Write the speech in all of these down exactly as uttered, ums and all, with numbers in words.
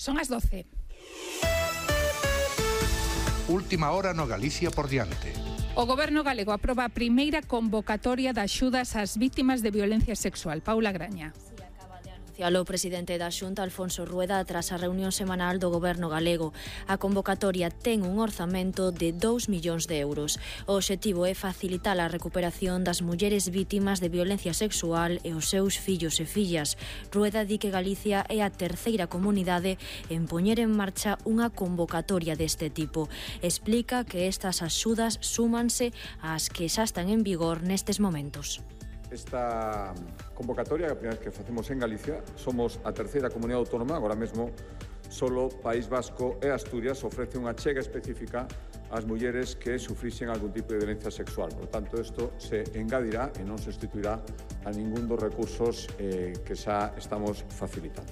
Son as doce. Última hora no Galicia por diante. O Goberno galego aproba a primeira convocatoria de axudas ás vítimas de violencia sexual. Paula Graña. O presidente da Xunta, Alfonso Rueda, tras a reunión semanal do Goberno galego. A convocatoria ten un orzamento de dous millóns de euros. O obxectivo é facilitar a recuperación das mulleres vítimas de violencia sexual e os seus fillos e fillas. Rueda di que Galicia é a terceira comunidade en poñer en marcha unha convocatoria deste tipo. Explica que estas axudas súmanse ás que xa están en vigor nestes momentos. Esta convocatoria, a primeira vez que facemos en Galicia, somos a terceira comunidade autónoma, agora mesmo solo País Vasco e Asturias ofrece unha chega específica ás mulleres que sufrixen algún tipo de violencia sexual. Por tanto, isto se engadirá e non se sustituirá a ningún dos recursos eh, que xa estamos facilitando.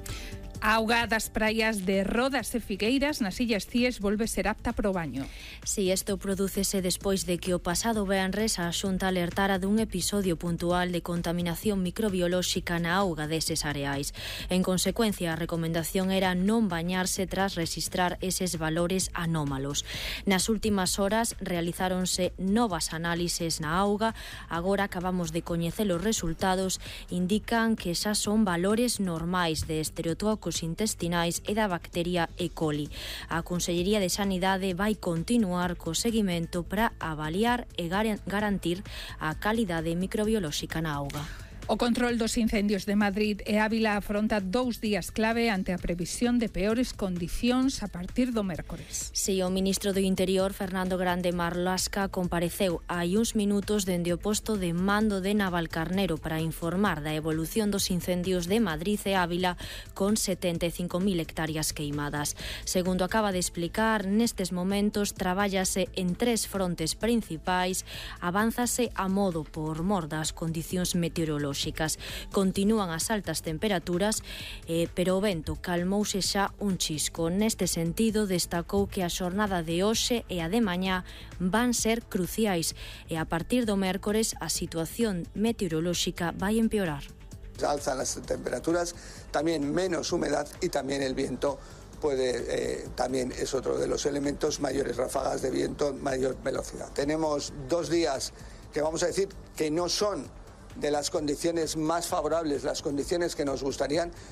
A auga das praias de Rodas e Figueiras nas Illas Cíes volve ser apta para o baño. Si, isto prodúcese despois de que o pasado venres a Xunta alertara dun episodio puntual de contaminación microbiolóxica na auga deses areais. En consecuencia, a recomendación era non bañarse tras registrar eses valores anómalos. Nas últimas horas realizáronse novas análises na auga. Agora acabamos de coñecer os resultados. Indican que xa son valores normais de estereotocos intestinais e da bacteria E. coli. A Consellería de Sanidade vai continuar co seguimento para avaliar e garantir a calidade microbiolóxica na auga. O control dos incendios de Madrid e Ávila afronta dous días clave ante a previsión de peores condicións a partir do mércores. Si, o ministro do Interior, Fernando Grande Marlasca, compareceu hai uns minutos dende o posto de mando de Navalcarnero para informar da evolución dos incendios de Madrid e Ávila con setenta e cinco mil hectáreas queimadas. Segundo acaba de explicar, nestes momentos trabállase en tres frontes principais, avánzase a modo por mor das condicións meteorolóxicas. Continúan as altas temperaturas, eh, pero o vento calmouse xa un chisco. Neste sentido, destacou que a xornada de hoxe e a de mañá van ser cruciais e a partir do mércores a situación meteorolóxica vai empeorar. Alzan las temperaturas, también menos humedad y también el viento puede, eh, también es otro de los elementos, mayores ráfagas de viento, mayor velocidad. Tenemos dos días que vamos a decir que no son de las condiciones más favorables, las condiciones que nos gustarían,